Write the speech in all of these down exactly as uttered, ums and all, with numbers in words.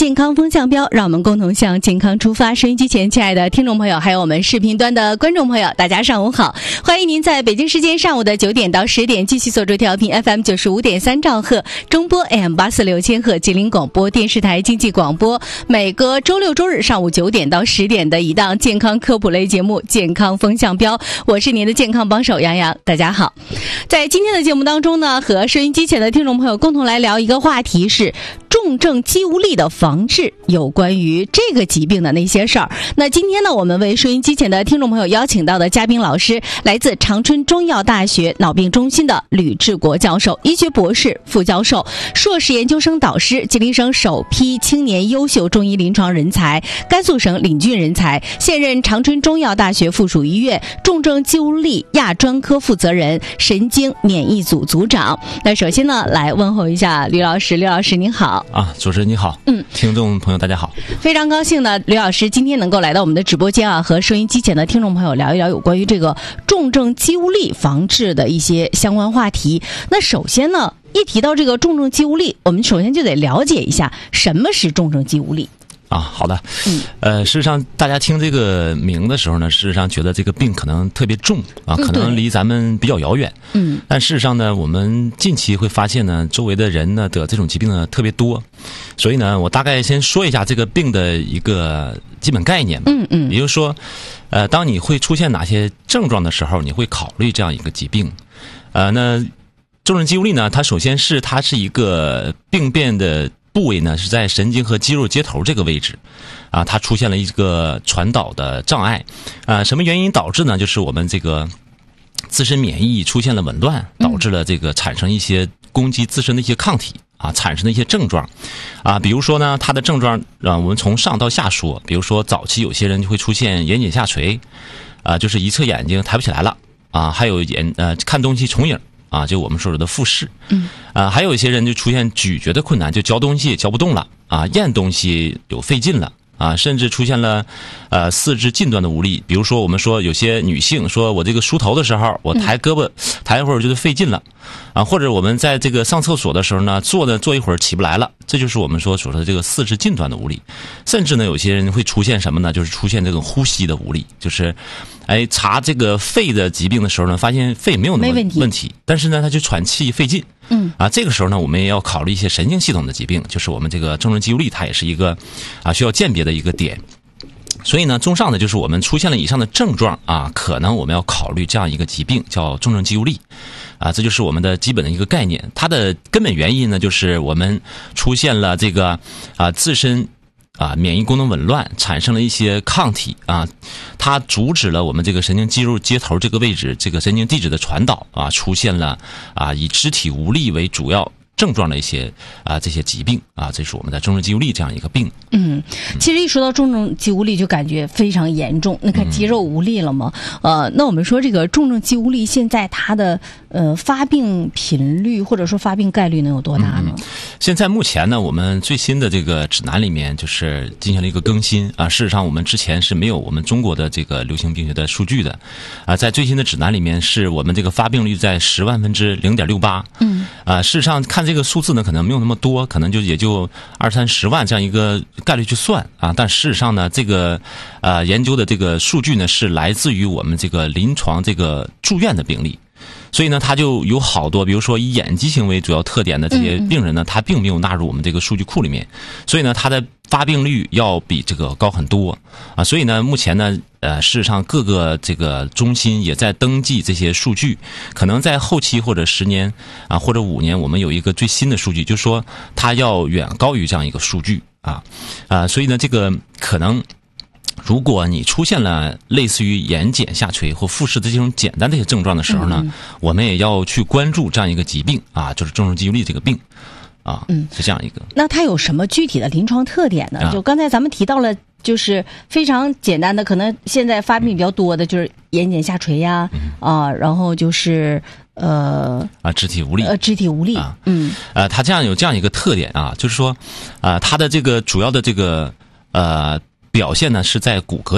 健康风向标，让我们共同向健康出发。收音机前亲爱的听众朋友，还有我们视频端的观众朋友，大家上午好，欢迎您在北京时间上午的九点到十点继续锁住调频 F M 九十五点三兆赫，中波 A M 八四六千赫，吉林广播电视台经济广播，每个周六周日上午九点到十点的一档健康科普类节目《健康风向标》，我是您的健康帮手杨洋，大家好。在今天的节目当中呢，和收音机前的听众朋友共同来聊一个话题，是重症肌无力的防治，有关于这个疾病的那些事儿。那今天呢，我们为收音机前的听众朋友邀请到的嘉宾老师，来自长春中医药大学脑病中心的吕志国教授，医学博士、副教授、硕士研究生导师，吉林省首批青年优秀中医临床人才，甘肃省领军人才，现任长春中医药大学附属医院重症肌无力亚专科负责人，神经免疫组组长。那首先呢，来问候一下吕老师，吕老师您好。 啊，主持人你好， 嗯， 听众朋友大家好， 非常高兴呢，吕老师今天能够来到我们的直播间啊，和收音机前的听众朋友聊一聊有关于这个重症肌无力防治的一些相关话题。那首先呢，一提到这个重症肌无力，我们首先就得了解一下什么是重症肌无力。 啊，好的， 嗯， 呃，事实上，大家听这个名的时候呢，事实上觉得这个病可能特别重啊，可能离咱们比较遥远， 嗯， 但事实上呢，我们近期会发现呢，周围的人呢得这种疾病呢特别多，所以呢，我大概先说一下这个病的一个基本概念吧， 嗯嗯， 也就是说，呃，当你会出现哪些症状的时候，你会考虑这样一个疾病，呃，那重症肌无力呢，它首先是它是一个病变的部位呢是在神经和肌肉接头这个位置，啊，它出现了一个传导的障碍，啊，什么原因导致呢？就是我们这个自身免疫出现了紊乱，导致了这个产生一些攻击自身的一些抗体啊，产生的一些症状，啊，比如说呢，它的症状啊，我们从上到下说，比如说早期有些人就会出现眼睑下垂，啊，就是一侧眼睛抬不起来了，啊，还有眼呃看东西重影。啊，就我们说的复视， 嗯， 啊，还有一些人就出现咀嚼的困难，就嚼东西嚼不动了，啊，咽东西有费劲了，啊，甚至出现了，呃，四肢近端的无力。比如说，我们说有些女性说，我这个梳头的时候，我抬胳膊、嗯、抬一会儿就是费劲了，啊，或者我们在这个上厕所的时候呢，坐的坐一会儿起不来了，这就是我们说所说的这个四肢近端的无力。甚至呢，有些人会出现什么呢？就是出现这种呼吸的无力，就是。哎，查这个肺的疾病的时候呢，发现肺没有那么问题，问题但是呢，他就喘气费劲。 嗯， 啊，这个时候呢，我们也要考虑一些神经系统的疾病，就是我们这个重症肌无力，它也是一个啊需要鉴别的一个点。所以呢，综上呢，就是我们出现了以上的症状啊，可能我们要考虑这样一个疾病，叫重症肌无力。啊，这就是我们的基本的一个概念。它的根本原因呢，就是我们出现了这个啊自身。啊，免疫功能紊乱，产生了一些抗体啊，它阻止了我们这个神经肌肉接头这个位置这个神经递质的传导啊，出现了啊以肢体无力为主要症状的一些啊这些疾病啊，这是我们的重症肌无力这样一个病。 嗯，其实一说到重症肌无力，就感觉非常严重。那看肌肉无力了吗？嗯、呃，那我们说这个重症肌无力，现在它的呃发病频率或者说发病概率能有多大呢？嗯、 现在目前呢，我们最新的这个指南里面就是进行了一个更新啊。事实上，我们之前是没有我们中国的这个流行病学的数据的啊，在最新的指南里面，是我们这个发病率在十万分之零点六八。嗯，啊，事实上看这个数字呢，可能没有那么多，可能就也就二三十万这样一个概率去算啊。但事实上呢，这个呃研究的这个数据呢，是来自于我们这个临床这个住院的病例。所以呢，它就有好多，比如说以眼疾行为主要特点的这些病人呢，他并没有纳入我们这个数据库里面，所以呢，它的发病率要比这个高很多啊。所以呢，目前呢，呃，事实上各个这个中心也在登记这些数据，可能在后期或者十年啊或者五年，我们有一个最新的数据，就是说它要远高于这样一个数据啊啊，所以呢，这个可能。如果你出现了类似于眼睑下垂或复视的这种简单的一些症状的时候呢，嗯、我们也要去关注这样一个疾病啊，就是重症肌无力这个病啊，嗯，是这样一个。 那它有什么具体的临床特点呢？啊、就刚才咱们提到了，就是非常简单的，可能现在发病比较多的就是眼睑下垂呀，嗯、啊，然后就是呃啊肢体无力， 呃肢体无力， 啊、嗯，呃，它这样有这样一个特点啊，就是说啊、呃，它的这个主要的这个呃。表现呢是在骨骼肌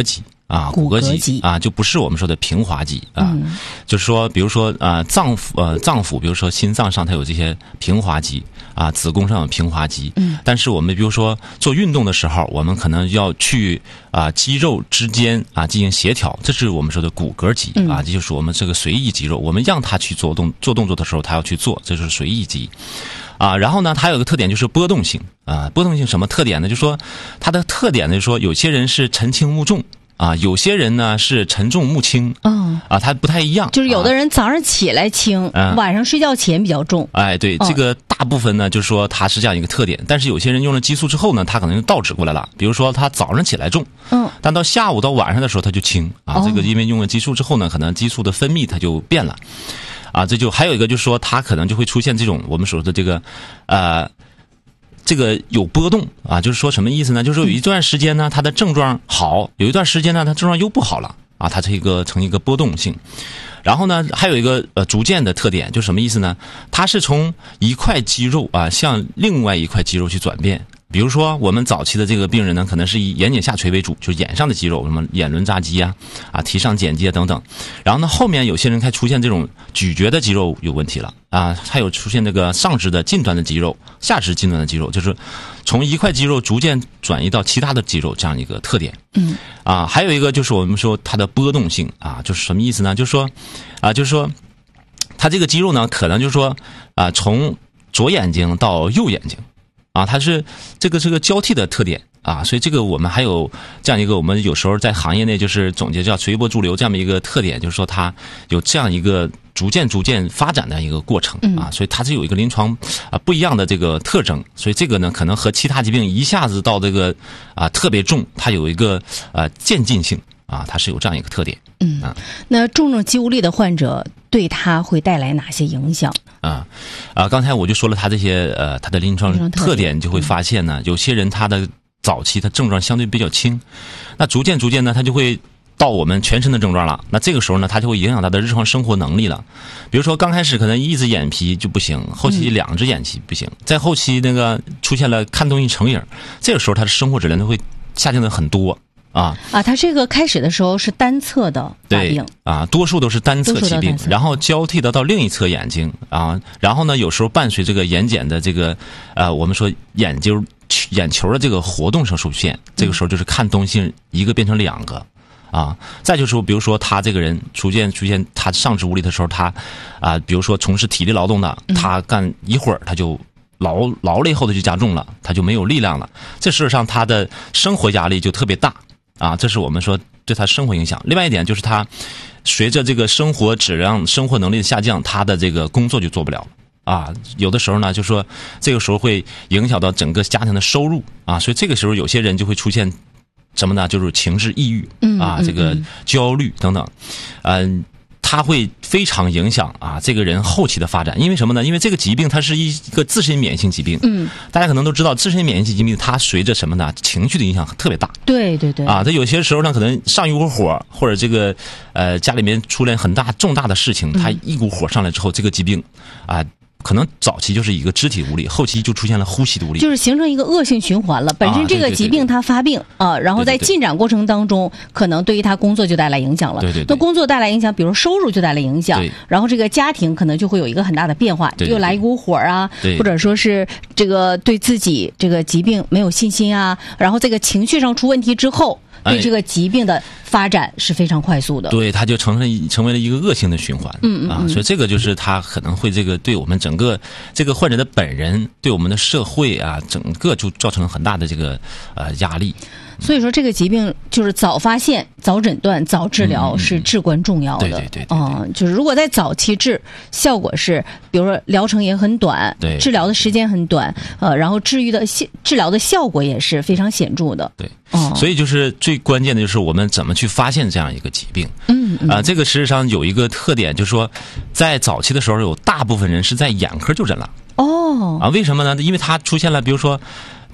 啊， 骨骼肌肌啊，就不是我们说的平滑肌啊， 嗯、 就是说，比如说啊，脏腑呃脏腑，比如说心脏上它有这些平滑肌啊，子宫上有平滑肌， 嗯， 但是我们比如说做运动的时候，我们可能要去啊肌肉之间啊进行协调，这是我们说的骨骼肌啊，这就是我们这个随意肌肉，我们让它去做动做动作的时候，它要去做，这就是随意肌。啊，然后呢，它有个特点就是波动性啊，波动性什么特点呢？就是说它的特点呢，就是说有些人是沉轻木重啊，有些人呢是沉重木轻， 嗯， 啊，它不太一样。 就是有的人早上起来轻， 啊、 晚上睡觉前比较重。 哎，对，这个大部分呢，就是说它是这样一个特点。但是有些人用了激素之后呢，他可能就倒指过来了。比如说他早上起来重， 嗯， 但到下午到晚上的时候他就轻啊。 哦、 这个因为用了激素之后呢，可能激素的分泌它就变了。啊，这就还有一个就是说，它可能就会出现这种我们所说的这个，呃，这个有波动啊，就是说什么意思呢？就是说有一段时间呢，它的症状好，有一段时间呢，它症状又不好了啊，它是一个呈一个波动性。然后呢，还有一个呃逐渐的特点，就是什么意思呢？它是从一块肌肉啊向另外一块肌肉去转变。比如说，我们早期的这个病人呢，可能是以眼睑下垂为主，就是眼上的肌肉，什么眼轮匝肌啊、啊提上睑肌啊等等。然后呢，后面有些人开始出现这种咀嚼的肌肉有问题了啊，还有出现这个上肢的近端的肌肉、下肢近端的肌肉，就是从一块肌肉逐渐转移到其他的肌肉这样一个特点。 嗯， 啊，还有一个就是我们说它的波动性啊，就是什么意思呢？就是说啊，就是说它这个肌肉呢，可能就是说啊，从左眼睛到右眼睛。啊，它是这个这个交替的特点啊，所以这个我们还有这样一个，我们有时候在行业内就是总结叫随波逐流这样的一个特点，就是说它有这样一个逐渐逐渐发展的一个过程啊，所以它是有一个临床啊不一样的这个特征，所以这个呢可能和其他疾病一下子到这个啊特别重，它有一个呃渐进性啊，它是有这样一个特点。 嗯，那重症肌无力的患者对他会带来哪些影响？ 啊啊！刚才我就说了，他这些呃，他的临床特点，就会发现呢，有些人他的早期他症状相对比较轻，那逐渐逐渐呢，他就会到我们全身的症状了。那这个时候呢，他就会影响他的日常生活能力了。比如说刚开始可能一只眼皮就不行，后期两只眼皮不行，再后期那个出现了看东西成影，这个时候他的生活质量就会下降的很多。啊啊，他这个开始的时候是单侧的发病， 对啊，多数都是单侧疾病，然后交替的到另一侧眼睛啊，然后呢，有时候伴随这个眼睑的这个呃，我们说眼球眼球的这个活动上出现，这个时候就是看东西一个变成两个啊，再就是比如说他这个人逐渐出现他上肢无力的时候，他啊，比如说从事体力劳动的，他干一会儿他就。劳劳累后的就加重了，他就没有力量了，这事实上他的生活压力就特别大啊，这是我们说对他生活影响。另外一点就是他随着这个生活质量、生活能力的下降，他的这个工作就做不了了啊。有的时候呢，就说这个时候会影响到整个家庭的收入啊，所以这个时候有些人就会出现什么呢？就是情志抑郁啊，这个焦虑等等，嗯、呃。它会非常影响啊这个人后期的发展，因为什么呢？因为这个疾病它是一个自身免疫性疾病。嗯，大家可能都知道，自身免疫性疾病它随着什么呢？情绪的影响特别大。 对对对。 啊，它有些时候呢，可能上一股火，或者这个呃家里面出现很大重大的事情，它一股火上来之后，这个疾病啊。可能早期就是一个肢体无力，后期就出现了呼吸的无力， 就是形成一个恶性循环了。本身这个疾病它发病啊，然后在进展过程当中，可能对于他工作就带来影响了。 对对对。 那工作带来影响，比如收入就带来影响，然后这个家庭可能就会有一个很大的变化， 对对对， 又来一股火啊，或者说是这个对自己这个疾病没有信心啊，然后这个情绪上出问题之后。对这个疾病的发展是非常快速的， 对，它就成了成为了一个恶性的循环， 嗯嗯啊，所以这个就是它可能会这个对我们整个这个患者的本人，对我们的社会啊，整个就造成了很大的这个呃压力。 所以说，这个疾病就是早发现、早诊断、早治疗是至关重要的。 嗯、对对 对, 对， 嗯，就是如果在早期治，效果是，比如说疗程也很短， 对， 治疗的时间很短，呃，然后治愈的治疗的效果也是非常显著的。 对，哦，所以就是最关键的就是我们怎么去发现这样一个疾病。 嗯啊、呃，这个实际上有一个特点，就是说，在早期的时候，有大部分人是在眼科就诊了。 哦， 啊，为什么呢？因为他出现了，比如说。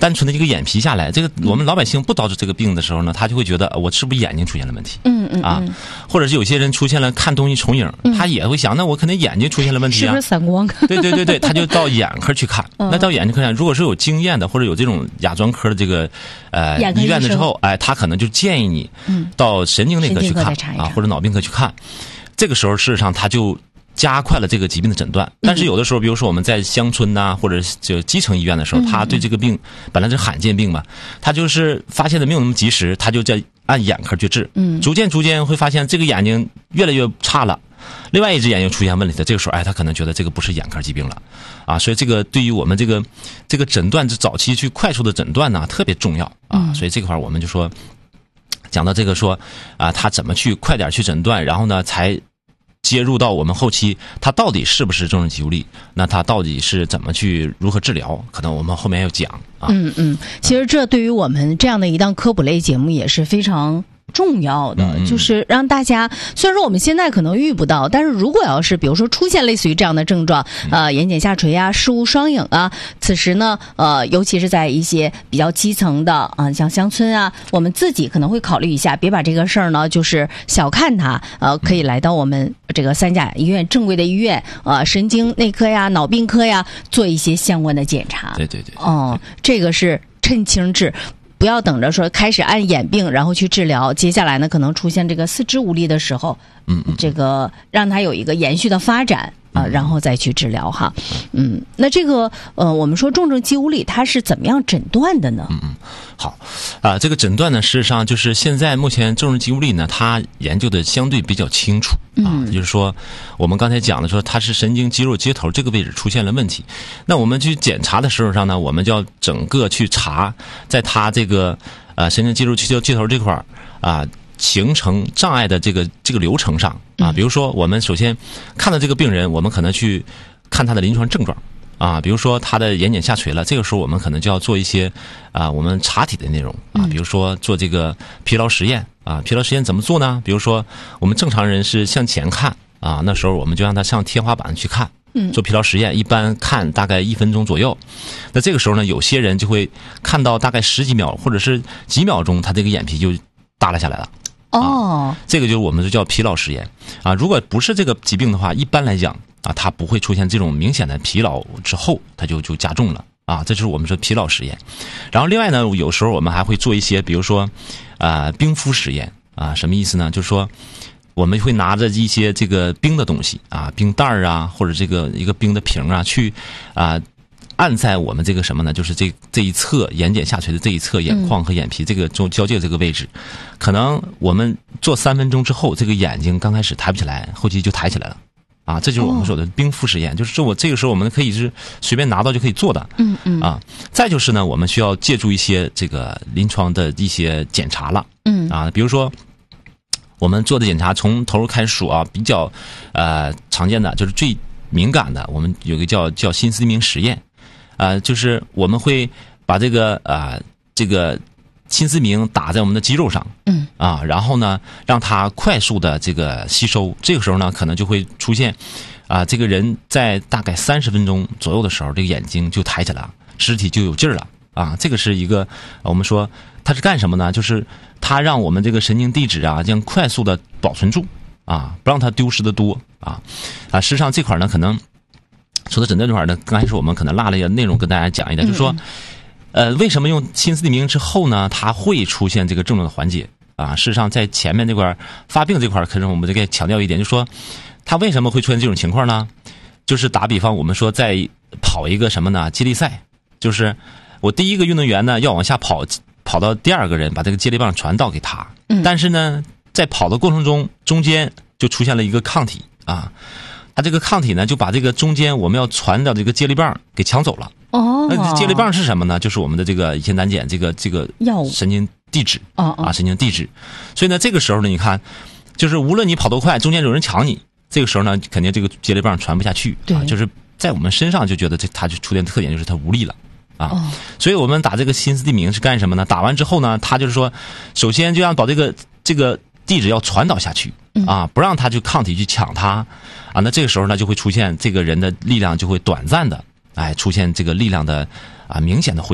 单纯的一个眼皮下来，这个我们老百姓不导致这个病的时候呢，他就会觉得我是不是眼睛出现了问题？ 嗯嗯啊，或者是有些人出现了看东西重影，嗯、他也会想，那我可能眼睛出现了问题啊， 是不是散光？ 对对对对，他就到眼科去看。 嗯、 那到眼科看，如果是有经验的或者有这种亚专科的这个呃医院的时候，哎，他可能就建议你到神经内科去看、嗯、啊，或者脑病科去看。这个时候事实上他就加快了这个疾病的诊断，但是有的时候，比如说我们在乡村呐、啊，或者就基层医院的时候，他对这个病本来是罕见病嘛，他就是发现的没有那么及时，他就在按眼科去治，嗯，逐渐逐渐会发现这个眼睛越来越差了，另外一只眼睛出现问题的，这个时候，哎，他可能觉得这个不是眼科疾病了，啊，所以这个对于我们这个这个诊断，这早期去快速的诊断呢，特别重要啊，所以这块我们就说讲到这个说啊，他怎么去快点去诊断，然后呢才接入到我们后期，它到底是不是重症肌无力？那它到底是怎么去如何治疗？可能我们后面要讲啊。 嗯嗯，其实这对于我们这样的一档科普类节目也是非常重要的， 嗯、 就是让大家，虽然说我们现在可能遇不到，但是如果要是比如说出现类似于这样的症状，呃，眼睑下垂啊、视物双影啊，此时呢，呃，尤其是在一些比较基层的啊、呃，像乡村啊，我们自己可能会考虑一下，别把这个事儿呢就是小看它，呃，可以来到我们这个三甲医院正规的医院，呃，神经内科呀、脑病科呀，做一些相关的检查。 对对对。 哦、呃，这个是趁轻治。不要等着说开始按眼病然后去治疗，接下来呢可能出现这个四肢无力的时候， 嗯， 这个让它有一个延续的发展啊、呃，然后再去治疗哈。嗯，那这个呃，我们说重症肌无力它是怎么样诊断的呢？ 嗯嗯，好啊、呃，这个诊断呢，事实上就是现在目前重症肌无力呢，它研究的相对比较清楚啊， 嗯、 就是说我们刚才讲的说它是神经肌肉接头这个位置出现了问题，那我们去检查的时候上呢，我们就要整个去查在它这个呃神经肌肉接接头这块啊。形成障碍的这个这个流程上啊，比如说我们首先看到这个病人，我们可能去看他的临床症状啊，比如说他的眼睑下垂了，这个时候我们可能就要做一些啊我们查体的内容啊，比如说做这个疲劳实验啊，疲劳实验怎么做呢？比如说我们正常人是向前看啊，那时候我们就让他向天花板去看，做疲劳实验，一般看大概一分钟左右。那这个时候呢，有些人就会看到大概十几秒或者是几秒钟，他这个眼皮就耷拉下来了。 哦、 啊，这个就是我们就叫疲劳实验啊。如果不是这个疾病的话，一般来讲啊，它不会出现这种明显的疲劳之后，它就就加重了啊。这就是我们说疲劳实验。然后另外呢，有时候我们还会做一些，比如说啊冰敷实验啊，什么意思呢？就是说我们会拿着一些这个冰的东西啊，冰袋儿啊，或者这个一个冰的瓶啊，去啊。按在我们这个什么呢？就是这这一侧眼睑下垂的这一侧眼眶和眼皮这个中交界这个位置，可能我们做三分钟之后，这个眼睛刚开始抬不起来，后期就抬起来了，啊，这就是我们说的冰敷实验，就是说我这个时候我们可以是随便拿到就可以做的， 嗯嗯啊，再就是呢，我们需要借助一些这个临床的一些检查了， 嗯啊，比如说我们做的检查从头开始数啊，比较呃常见的就是最敏感的，我们有个叫叫心思明实验。啊、呃，就是我们会把这个啊、呃、这个心思明打在我们的肌肉上， 嗯啊，然后呢让它快速的这个吸收，这个时候呢可能就会出现啊、呃、这个人在大概三十分钟左右的时候，这个眼睛就抬起来了，肢体就有劲儿了啊，这个是一个我们说它是干什么呢？就是它让我们这个神经递质啊这样快速的保存住啊，不让它丢失的多啊啊，事实上这块呢可能。说到诊断这块呢，刚开始我们可能落了一些内容跟大家讲一点，就是说，呃，为什么用心思明之后呢，它会出现这个症状的缓解啊？事实上，在前面这块发病这块，可能我们这个强调一点，就是说，它为什么会出现这种情况呢？就是打比方，我们说在跑一个什么呢？接力赛，就是我第一个运动员呢要往下跑，跑到第二个人把这个接力棒传导给他，但是呢，在跑的过程中，中间就出现了一个抗体啊。它这个抗体呢，就把这个中间我们要传的这个接力棒给抢走了。 哦， 那接力棒是什么呢？就是我们的这个乙酰胆碱这个这个药物神经递质哦哦啊，神经递质。所以呢，这个时候呢，你看，就是无论你跑多快，中间有人抢你，这个时候呢，肯定这个接力棒传不下去。 对啊，就是在我们身上就觉得这它就出现特点就是它无力了啊。 哦、 所以我们打这个心思地明是干什么呢？打完之后呢，它就是说，首先就要把这个这个递质要传导下去。啊，不让他去抗体去抢它，啊，那这个时候呢就会出现这个人的力量就会短暂的，哎，出现这个力量的啊明显的恢复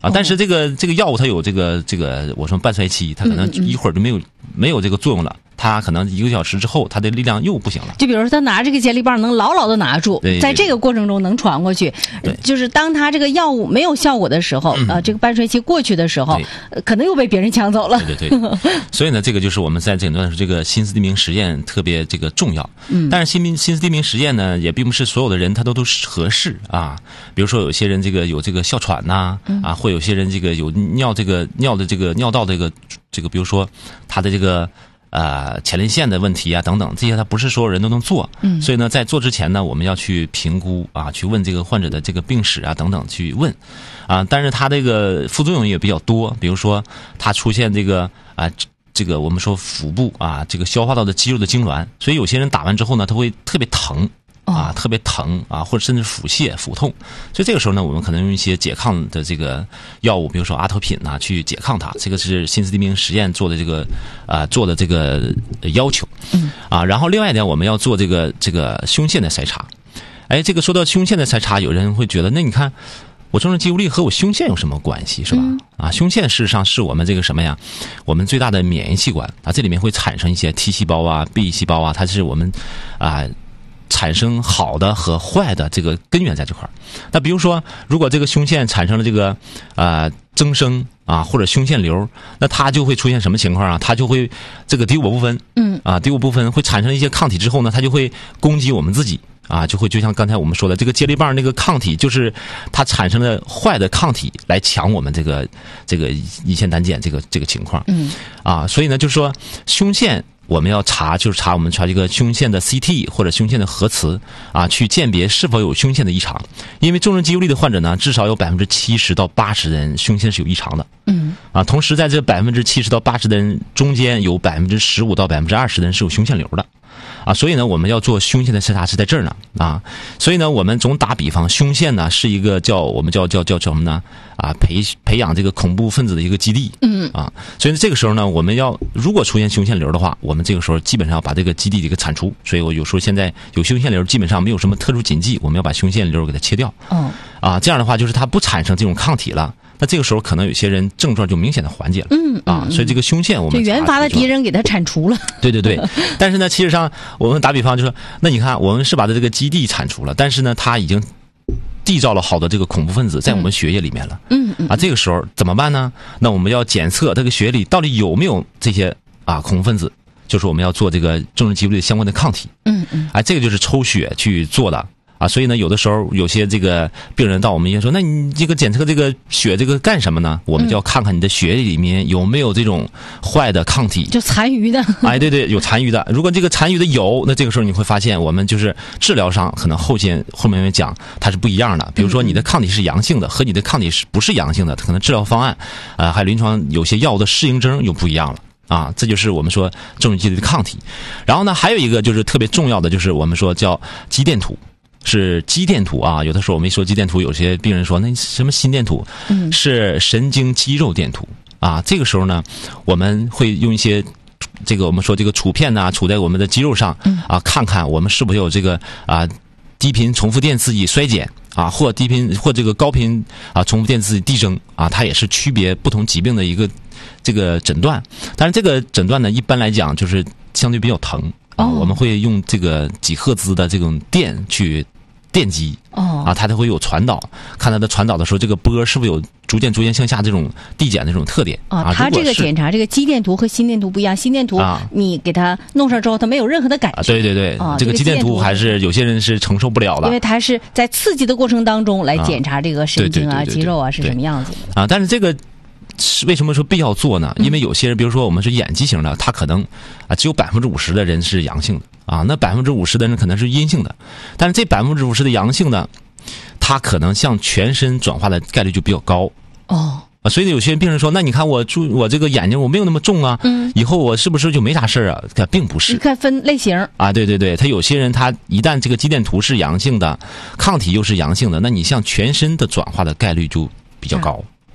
啊，但是这个这个药物它有这个这个我说半衰期，它可能一会儿就没有没有这个作用了，它可能一个小时之后它的力量又不行了。 就比如说他拿这个接力棒能牢牢的拿住， 对对对， 在这个过程中能传过去，就是当他这个药物没有效果的时候，嗯、呃，这个半衰期过去的时候，呃、可能又被别人抢走了。 对对对，所以呢，这个就是我们在诊断的时候，这个心思地名实验特别这个重要。嗯，但是心心思地名实验呢，也并不是所有的人他都都合适啊。比如说有些人这个有这个哮喘呐、啊，啊，或有些人这个有尿这个尿的这个尿道这个这个，比如说他的这个呃前列腺的问题啊等等，这些他不是所有人都能做。嗯，所以呢，在做之前呢，我们要去评估啊，去问这个患者的这个病史啊等等去问啊，但是他这个副作用也比较多，比如说他出现这个啊。这个我们说腹部啊，这个消化道的肌肉的痉挛，所以有些人打完之后呢，他会特别疼啊，特别疼啊，或者甚至腹泻、腹痛。所以这个时候呢，我们可能用一些拮抗的这个药物，比如说阿托品呐、啊，去拮抗它。这个是心思地名实验做的这个啊做的这个要求。嗯啊，然后另外一点，我们要做这个这个胸腺的筛查。哎，这个说到胸腺的筛查，有人会觉得，那你看。我正常肌无力和我胸腺有什么关系，是吧？嗯、啊，胸腺事实上是我们这个什么呀？我们最大的免疫器官啊，这里面会产生一些 T 细胞啊、B 细胞啊，它是我们啊产生好的和坏的这个根源在这块儿。那比如说，如果这个胸腺产生了这个啊增生啊或者胸腺瘤，那它就会出现什么情况啊？它就会这个敌我不分，嗯啊敌我不分会产生一些抗体之后呢，它就会攻击我们自己。啊，就会就像刚才我们说的，这个接力棒那个抗体，就是它产生了坏的抗体来抢我们这个这个乙酰胆碱这个这个情况。嗯，啊，所以呢，就是说胸腺我们要查，就是查我们查这个胸腺的 C T 或者胸腺的核磁啊，去鉴别是否有胸腺的异常。因为重症肌无力的患者呢，至少有百分之七十到八十的人胸腺是有异常的。嗯，啊，同时在这百分之七十到八十的人中间，有百分之十五到百分之二十的人是有胸腺瘤的。啊，所以呢，我们要做胸腺的筛查是在这儿呢啊，所以呢，我们总打比方，胸腺呢是一个叫我们叫叫叫叫什么呢啊，培培养这个恐怖分子的一个基地，嗯啊，所以这个时候呢，我们要如果出现胸腺瘤的话，我们这个时候基本上要把这个基地这个铲除。所以我有时候现在有胸腺瘤，基本上没有什么特殊禁忌，我们要把胸腺瘤给它切掉。哦，啊，这样的话就是它不产生这种抗体了。那这个时候可能有些人症状就明显的缓解了，嗯啊，所以这个胸腺我们就原发的敌人给它铲除了， 对对对。但是呢，其实上我们打比方就说，那你看我们是把它这个基地铲除了，但是呢，它已经缔造了好的这个恐怖分子在我们血液里面了，嗯嗯啊，这个时候怎么办呢？那我们要检测这个血液里到底有没有这些啊恐怖分子，就是我们要做这个重症肌无力相关的抗体，嗯嗯，啊，这个就是抽血去做的。啊，所以呢，有的时候有些这个病人到我们医院说，那你这个检测这个血这个干什么呢？我们就要看看你的血液里面有没有这种坏的抗体， 就残余的。 哎，对对，有残余的。如果这个残余的有，那这个时候你会发现，我们就是治疗上可能后先后面讲它是不一样的。比如说你的抗体是阳性的，和你的抗体是不是阳性的，可能治疗方案啊、呃，还有临床有些药物的适应症又不一样了。啊，这就是我们说重症肌无力的抗体。然后呢，还有一个就是特别重要的，就是我们说叫肌电图。是肌电图啊，有的时候我们一说肌电图，有些病人说那什么心电图，嗯，是神经肌肉电图啊。这个时候呢，我们会用一些这个我们说这个杵片呐、啊，杵在我们的肌肉上啊，看看我们是不是有这个啊低频重复电刺激衰减啊，或低频或这个高频啊重复电刺激递增啊，它也是区别不同疾病的一个这个诊断。但是这个诊断呢，一般来讲就是相对比较疼啊，我们会用这个几赫兹的这种电去。电击哦啊，它才会有传导，看它的传导的时候，这个波是不是有逐渐逐渐向下这种递减的这种特点啊？它这个检查这个肌电图和心电图不一样，心电图你给它弄上之后，它没有任何的感觉。 啊、对对对，啊、这个肌电图还是有些人是承受不了的， 因为它是在刺激的过程当中来检查这个神经啊、肌肉啊是什么样子的啊。但是这个。是为什么说必要做呢？因为有些人，比如说我们是眼畸形的，他可能啊只有百分之五十的人是阳性的啊，那百分之五十的人可能是阴性的，但是这百分之五十的阳性的，他可能向全身转化的概率就比较高哦。啊，所以有些病人说，那你看我注我这个眼睛我没有那么重啊，嗯，以后我是不是就没啥事啊？它并不是， 你看分类型啊，对对对，他有些人他一旦这个肌电图是阳性的，抗体又是阳性的，那你向全身的转化的概率就比较高。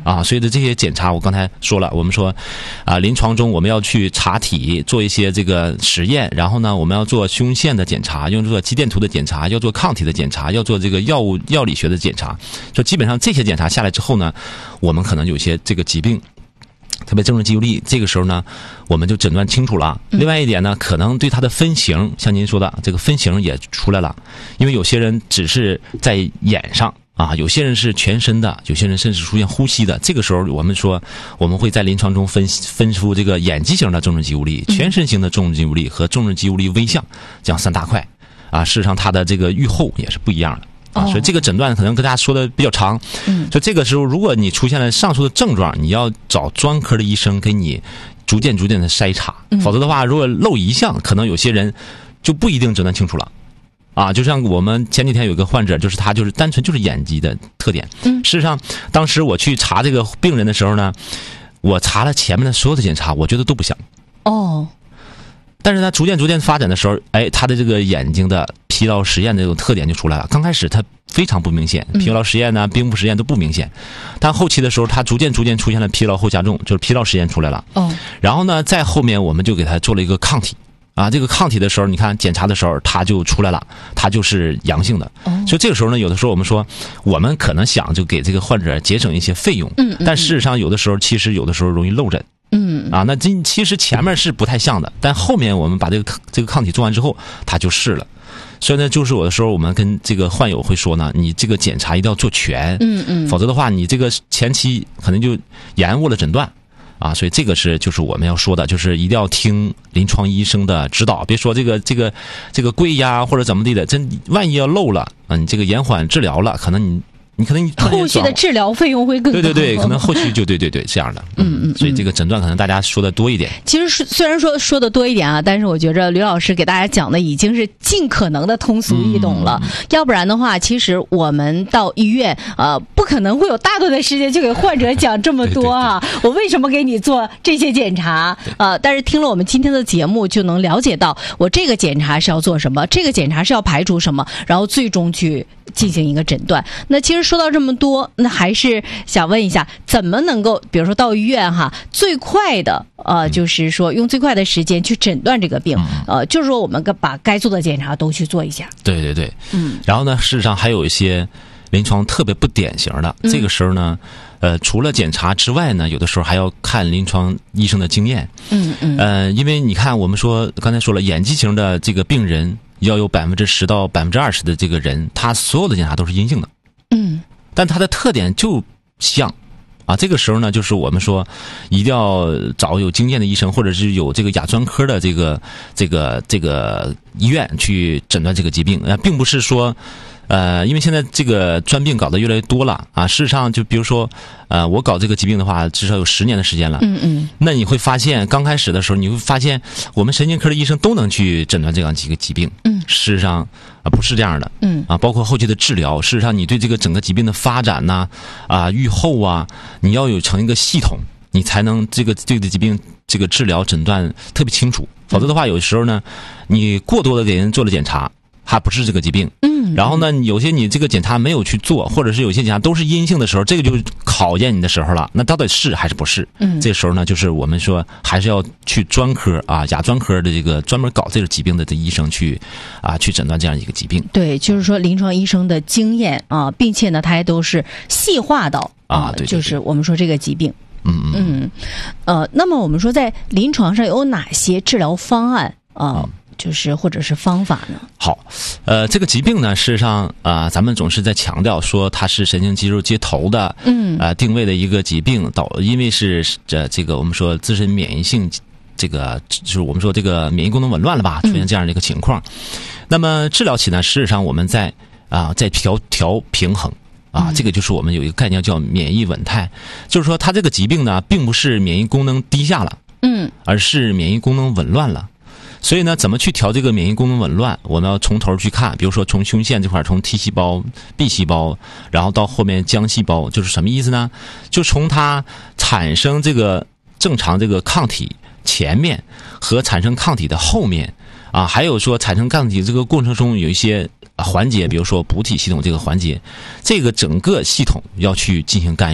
啊，所以的这些检查，我刚才说了，我们说，啊，临床中我们要去查体，做一些这个实验，然后呢，我们要做胸腺的检查，要做肌电图的检查，要做抗体的检查，要做这个药物药理学的检查。就基本上这些检查下来之后呢，我们可能有些这个疾病，特别政治肌无力，这个时候呢，我们就诊断清楚了。另外一点呢，可能对它的分型，像您说的，这个分型也出来了，因为有些人只是在眼上。啊，有些人是全身的，有些人甚至出现呼吸的。这个时候，我们说我们会在临床中分分出这个眼肌型的重症肌无力、全身型的重症肌无力和重症肌无力微项这样三大块。啊，事实上它的这个预后也是不一样的。啊，所以这个诊断可能跟大家说的比较长。嗯，所以这个时候，如果你出现了上述的症状，你要找专科的医生给你逐渐逐渐的筛查，否则的话，如果漏一项，可能有些人就不一定诊断清楚了。啊，就像我们前几天有个患者，就是他就是单纯就是眼疾的特点。嗯，事实上，当时我去查这个病人的时候呢，我查了前面的所有的检查，我觉得都不像。哦。但是呢，逐渐逐渐发展的时候，哎，他的这个眼睛的疲劳实验的这种特点就出来了。刚开始他非常不明显，疲劳实验呢、冰敷实验都不明显，但后期的时候，他逐渐逐渐出现了疲劳后加重，就是疲劳实验出来了。哦。然后呢，在后面我们就给他做了一个抗体。啊，这个抗体的时候，你看检查的时候，它就出来了，它就是阳性的。哦、所以这个时候呢，有的时候我们说，我们可能想就给这个患者节省一些费用，嗯，嗯但事实上有的时候其实有的时候容易漏诊。嗯啊，那这其实前面是不太像的，但后面我们把这个这个抗体做完之后，它就是了。所以呢，就是有的时候我们跟这个患友会说呢，你这个检查一定要做全，嗯嗯，否则的话，你这个前期可能就延误了诊断。啊，所以这个是就是我们要说的，就是一定要听临床医生的指导，别说这个这个这个贵呀或者怎么地的，真万一要漏了啊，你这个延缓治疗了，可能你你可能你后续的治疗费用会更高。 对对对，可能后续就对对对这样的。嗯嗯。所以这个诊断可能大家说的多一点。 其实虽然说说的多一点啊，但是我觉着吕老师给大家讲的已经是尽可能的通俗易懂了。嗯、要不然的话，其实我们到医院呃不可能会有大段的时间去给患者讲这么多啊。对对对，我为什么给你做这些检查？呃，但是听了我们今天的节目，就能了解到我这个检查是要做什么，这个检查是要排除什么，然后最终去进行一个诊断。那其实说到这么多，那还是想问一下，怎么能够比如说到医院哈，最快的呃，就是说用最快的时间去诊断这个病，呃，就是说我们把该做的检查都去做一下。 对对对，嗯。然后呢，事实上还有一些临床特别不典型的，嗯、这个时候呢，呃，除了检查之外呢，有的时候还要看临床医生的经验。嗯嗯。呃，因为你看，我们说刚才说了，眼疾型的这个病人要有百分之十到百分之二十的这个人，他所有的检查都是阴性的。嗯。但它的特点就像。啊，这个时候呢，就是我们说，一定要找有经验的医生，或者是有这个亚专科的这个这个这个医院去诊断这个疾病。啊，并不是说，呃，因为现在这个专病搞得越来越多了啊。事实上，就比如说，呃，我搞这个疾病的话，至少有十年的时间了。嗯嗯。那你会发现，刚开始的时候，你会发现，我们神经科的医生都能去诊断这样几个疾病。嗯。事实上。啊，不是这样的，嗯，啊，包括后期的治疗，事实上，你对这个整个疾病的发展呐、啊，啊，预后啊，你要有成一个系统，你才能这个这个疾病这个治疗诊断特别清楚。否则的话，有时候呢，你过多的给人做了检查，还不是这个疾病，嗯，然后呢，有些你这个检查没有去做，或者是有些检查都是阴性的时候，这个就考验你的时候了。那到底是还是不是？嗯，这时候呢，就是我们说还是要去专科啊，亚专科的这个专门搞这个疾病的这医生去啊去诊断这样一个疾病。 对，就是说临床医生的经验啊，并且呢，他还都是细化到啊，对对对，就是我们说这个疾病。嗯嗯嗯，呃，那么我们说在临床上有哪些治疗方案啊？嗯就是或者是方法呢？ 好，呃，这个疾病呢，事实上啊、呃，咱们总是在强调说它是神经肌肉接头的，嗯，呃，定位的一个疾病，导因为是这这个我们说自身免疫性，这个就是我们说这个免疫功能紊乱了吧，出现这样的一个情况。嗯、那么治疗起呢，事实上我们在啊、呃、在调调平衡。啊，这个就是我们有一个概念叫免疫稳态，就是说它这个疾病呢，并不是免疫功能低下了，嗯，而是免疫功能紊乱了。所以呢，怎么去调这个免疫功能紊乱？我们要从头去看，比如说从胸腺这块，从 T 细胞、B 细胞，然后到后面浆细胞，就是什么意思呢？就从它产生这个正常这个抗体前面和产生抗体的后面啊，还有说产生抗体这个过程中有一些环节，比如说补体系统这个环节，这个整个系统要去进行干预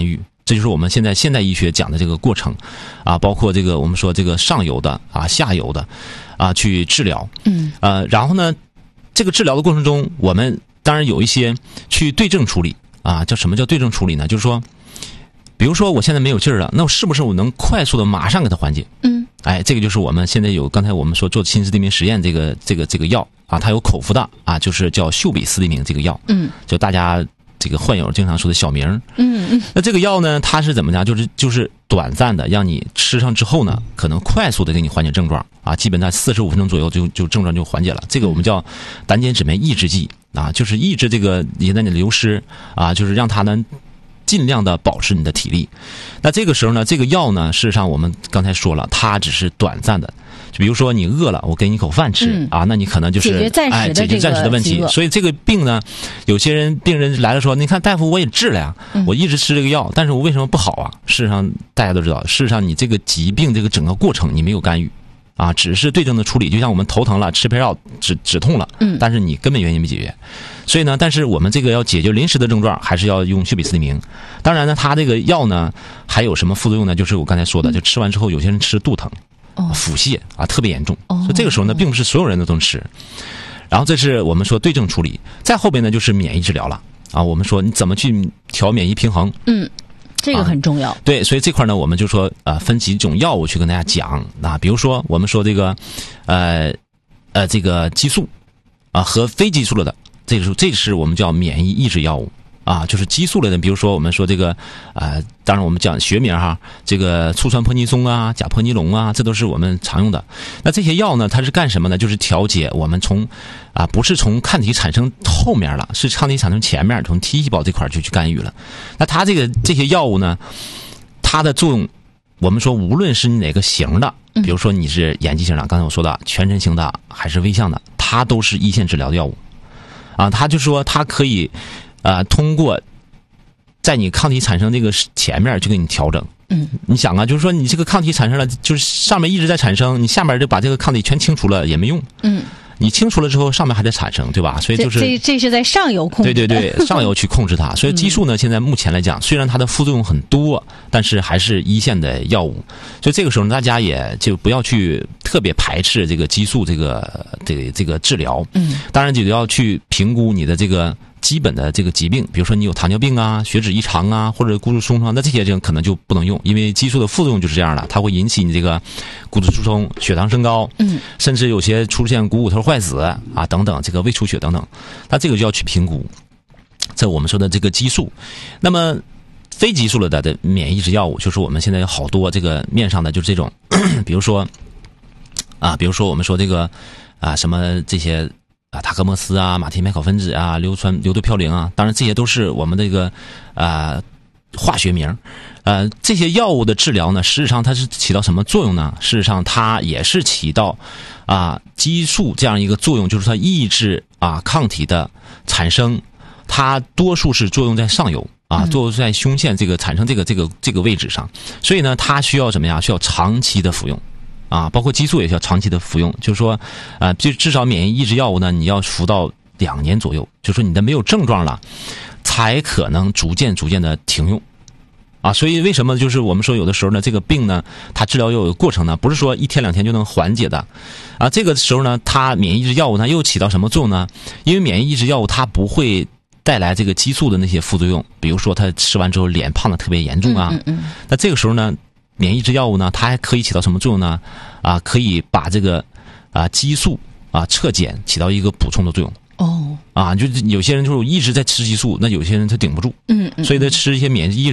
这就是我们现在现代医学讲的这个过程，啊，包括这个我们说这个上游的啊、下游的啊去治疗， 嗯， 呃，然后呢，这个治疗的过程中，我们当然有一些去对症处理啊，叫什么叫对症处理呢？就是说，比如说我现在没有劲儿了，那是不是我能快速的马上给它缓解？ 嗯， 哎，这个就是我们现在有刚才我们说做亲子地明实验这个这个这个药啊，它有口服的啊，就是叫秀比司地明这个药， 嗯， 就大家这个患友经常说的小名， 嗯嗯， 那这个药呢，它是怎么讲？就是就是短暂的，让你吃上之后呢，可能快速的给你缓解症状啊，基本在四十五分钟左右就就症状就缓解了。这个我们叫胆碱酯酶抑制剂啊，就是抑制这个胰胆碱的流失啊，就是让它呢尽量的保持你的体力。那这个时候呢，这个药呢，事实上我们刚才说了，它只是短暂的。就比如说你饿了，我给你一口饭吃、 嗯、 啊，那你可能就是解决暂时的、 哎、解决暂时的问题。所以这个病呢，有些人病人来了说，你看大夫我也治了呀，我一直吃这个药，但是我为什么不好啊？事实上大家都知道，事实上你这个疾病这个整个过程你没有干预啊，只是对症的处理。就像我们头疼了吃片药止止痛了， 嗯， 但是你根本原因没解决。所以呢，但是我们这个要解决临时的症状，还是要用秀比司地明。当然呢，它这个药呢还有什么副作用呢？就是我刚才说的，就吃完之后有些人吃肚疼。腹泻啊，特别严重，所以这个时候呢，并不是所有人都能吃。然后这是我们说对症处理，再后边呢就是免疫治疗了啊。我们说你怎么去调免疫平衡？ 嗯，这个很重要。 啊、对，所以这块呢，我们就说呃，分几种药物去跟大家讲啊。比如说我们说这个呃呃这个激素啊和非激素了的，这个是这是我们叫免疫抑制药物。啊，就是激素类的，比如说我们说这个，啊、呃，当然我们讲学名哈，这个醋酸泼尼松啊、甲泼尼龙啊，这都是我们常用的。那这些药呢，它是干什么呢？就是调节我们从啊，不是从抗体产生后面了，是抗体产生前面，从 T 细胞这块就去干预了。那它这个这些药物呢，它的作用，我们说无论是哪个型的，比如说你是眼疾型的，刚才我说的全身型的还是微象的，它都是一线治疗的药物。啊，它就说它可以。啊、呃，通过在你抗体产生这个前面就给你调整。 嗯， 你想啊，就是说你这个抗体产生了，就是上面一直在产生，你下面就把这个抗体全清除了也没用。 嗯， 你清除了之后，上面还在产生，对吧？所以就是这这是在上游控制。 对对对，上游去控制它。所以激素呢，现在目前来讲，虽然它的副作用很多，但是还是一线的药物。所以这个时候大家也就不要去特别排斥这个激素这个这个这个治疗。 嗯， 当然就要去评估你的这个。基本的这个疾病，比如说你有糖尿病啊、血脂异常啊，或者骨质疏松，那这些这可能就不能用，因为激素的副作用就是这样的，它会引起你这个骨质疏松、血糖升高， 嗯， 甚至有些出现股骨头坏死啊等等，这个胃出血等等，那这个就要去评估。这我们说的这个激素，那么非激素了的的免疫抑制药物，就是我们现在有好多这个面上的，就是这种，比如说啊，比如说我们说这个啊什么这些。啊，塔克莫司啊，马替麦考芬酯啊，硫酸硫对嘌呤啊，当然这些都是我们这个啊、呃、化学名。呃，这些药物的治疗呢，事实上它是起到什么作用呢？事实上它也是起到啊激素这样一个作用，就是它抑制啊抗体的产生，它多数是作用在上游啊，作用在胸腺这个产生这个这个这个位置上，所以呢，它需要怎么样？需要长期的服用。啊，包括激素也需要长期的服用，就是说，啊、呃，就至少免疫抑制药物呢，你要服到两年左右，就是说你的没有症状了，才可能逐渐逐渐的停用。啊，所以为什么就是我们说有的时候呢，这个病呢，它治疗又有过程呢，不是说一天两天就能缓解的。啊，这个时候呢，它免疫抑制药物呢又起到什么作用呢？因为免疫抑制药物它不会带来这个激素的那些副作用，比如说它吃完之后脸胖的特别严重啊。 嗯嗯嗯那这个时候呢？免疫抑制药物呢，它还可以起到什么作用呢？啊，可以把这个啊激素啊撤减，起到一个补充的作用。 哦， 啊，就有些人就是一直在吃激素，那有些人他顶不住。 嗯嗯， 所以他吃一些免疫抑制